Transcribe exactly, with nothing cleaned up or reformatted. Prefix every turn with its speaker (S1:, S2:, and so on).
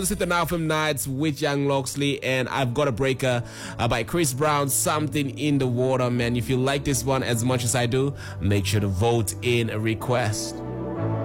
S1: This is the Now Film Nights with Young Loxley, and I've got a breaker uh, by Chris Brown, Something in the Water, man. If you like this one as much as I do, make sure to vote in a request.